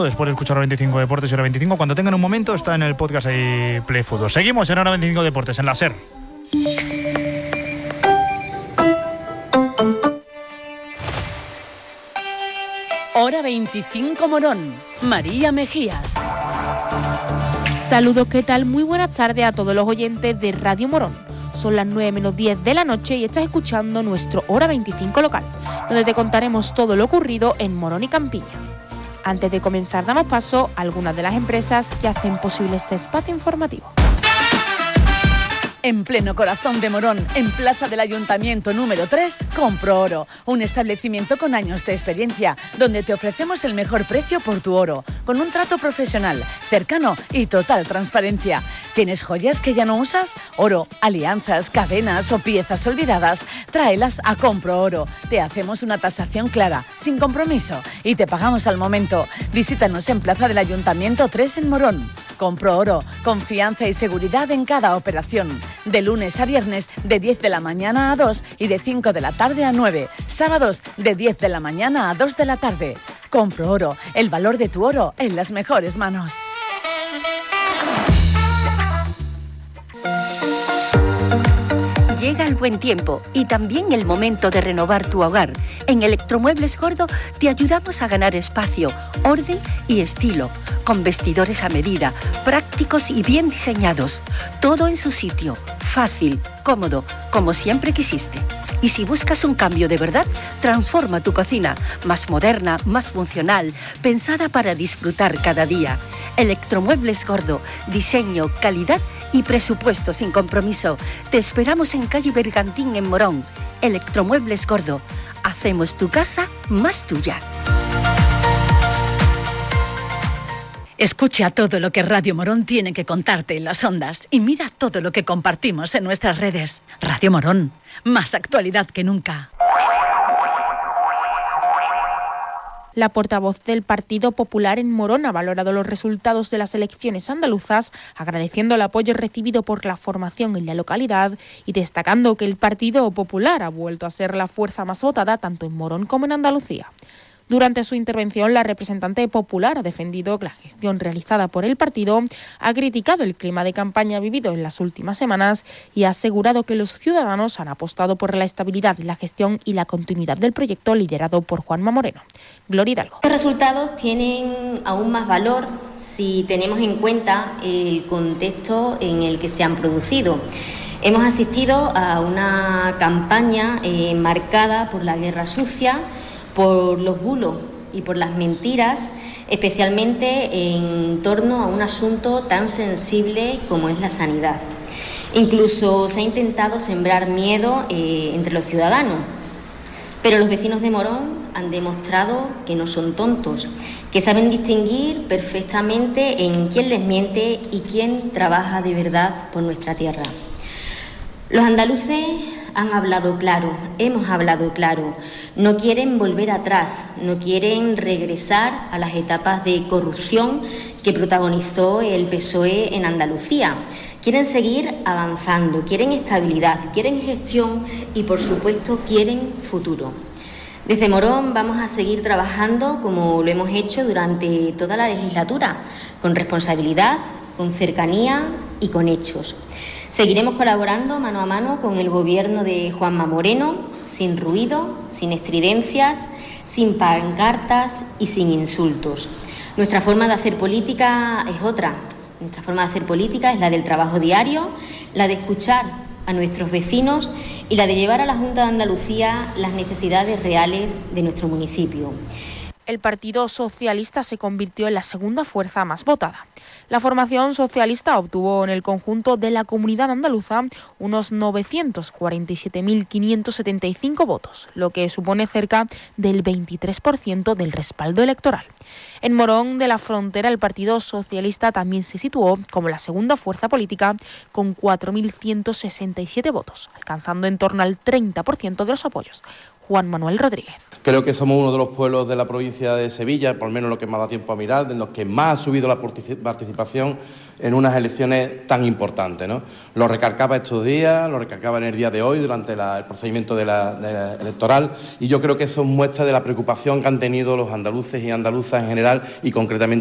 Después de escuchar Hora 25 Deportes y Hora 25, cuando tengan un momento, está en el podcast ahí Play Fútbol. Seguimos en Hora 25 Deportes, en la SER. Hora 25 Morón, María Mejías. Saludos, ¿qué tal? Muy buenas tardes a todos los oyentes de Radio Morón. Son las 9 menos 10 de la noche y estás escuchando nuestro Hora 25 local, donde te contaremos todo lo ocurrido en Morón y Campiña. Antes de comenzar, damos paso a algunas de las empresas que hacen posible este espacio informativo. En pleno corazón de Morón, en Plaza del Ayuntamiento número 3, Compro Oro, un establecimiento con años de experiencia, donde te ofrecemos el mejor precio por tu oro, con un trato profesional, cercano y total transparencia. ¿Tienes joyas que ya no usas? Oro, alianzas, cadenas o piezas olvidadas, tráelas a Compro Oro. Te hacemos una tasación clara, sin compromiso, y te pagamos al momento. Visítanos en Plaza del Ayuntamiento 3 en Morón. Compro Oro, confianza y seguridad en cada operación. De lunes a viernes, de 10 de la mañana a 2 y de 5 de la tarde a 9. Sábados, de 10 de la mañana a 2 de la tarde. Compro Oro, el valor de tu oro en las mejores manos. Llega el buen tiempo y también el momento de renovar tu hogar. En Electromuebles Gordo te ayudamos a ganar espacio, orden y estilo, con vestidores a medida, prácticos y bien diseñados. Todo en su sitio, fácil, cómodo, como siempre quisiste. Y si buscas un cambio de verdad, transforma tu cocina, más moderna, más funcional, pensada para disfrutar cada día. Electromuebles Gordo, diseño, calidad y presupuesto sin compromiso. Te esperamos en calle Bergantín en Morón. Electromuebles Gordo. Hacemos tu casa más tuya. Escucha todo lo que Radio Morón tiene que contarte en las ondas y mira todo lo que compartimos en nuestras redes. Radio Morón, más actualidad que nunca. La portavoz del Partido Popular en Morón ha valorado los resultados de las elecciones andaluzas, agradeciendo el apoyo recibido por la formación en la localidad y destacando que el Partido Popular ha vuelto a ser la fuerza más votada tanto en Morón como en Andalucía. Durante su intervención, la representante popular ha defendido la gestión realizada por el partido, ha criticado el clima de campaña vivido en las últimas semanas y ha asegurado que los ciudadanos han apostado por la estabilidad, la gestión y la continuidad del proyecto liderado por Juanma Moreno. Gloria Hidalgo. Estos resultados tienen aún más valor si tenemos en cuenta el contexto en el que se han producido. Hemos asistido a una campaña marcada por la guerra sucia, por los bulos y por las mentiras, especialmente en torno a un asunto tan sensible como es la sanidad. Incluso se ha intentado sembrar miedo entre los ciudadanos, pero los vecinos de Morón han demostrado que no son tontos, que saben distinguir perfectamente en quién les miente y quién trabaja de verdad por nuestra tierra. Los andaluces han hablado claro, hemos hablado claro. No quieren volver atrás, no quieren regresar a las etapas de corrupción que protagonizó el PSOE en Andalucía. Quieren seguir avanzando, quieren estabilidad, quieren gestión y, por supuesto, quieren futuro. Desde Morón vamos a seguir trabajando como lo hemos hecho durante toda la legislatura, con responsabilidad, con cercanía y con hechos. Seguiremos colaborando mano a mano con el gobierno de Juanma Moreno, sin ruido, sin estridencias, sin pancartas y sin insultos. Nuestra forma de hacer política es otra. Nuestra forma de hacer política es la del trabajo diario, la de escuchar a nuestros vecinos y la de llevar a la Junta de Andalucía las necesidades reales de nuestro municipio. El Partido Socialista se convirtió en la segunda fuerza más votada. La formación socialista obtuvo en el conjunto de la comunidad andaluza unos 947.575 votos, lo que supone cerca del 23% del respaldo electoral. En Morón de la Frontera, el Partido Socialista también se situó como la segunda fuerza política con 4.167 votos, alcanzando en torno al 30% de los apoyos. Juan Manuel Rodríguez. Creo que somos uno de los pueblos de la provincia de Sevilla, por lo menos lo que me ha dado tiempo a mirar, de los que más ha subido la participación en unas elecciones tan importantes, ¿no? Lo recalcaba estos días, lo recalcaba en el día de hoy durante el procedimiento electoral, y yo creo que eso muestra de la preocupación que han tenido los andaluces y andaluzas en general y concretamente